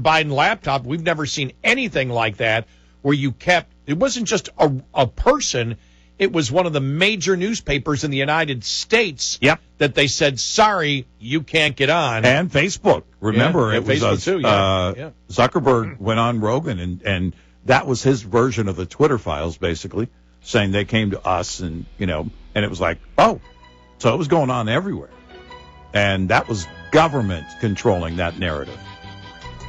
Biden laptop. We've never seen anything like that where you kept, it wasn't just a person, it was one of the major newspapers in the United States that they said, sorry, you can't get on. And Facebook. Remember, it was Facebook too, Zuckerberg went on Rogan, and that was his version of the Twitter files, basically, saying they came to us, and, and it was like, oh, so it was going on everywhere. And that was government controlling that narrative.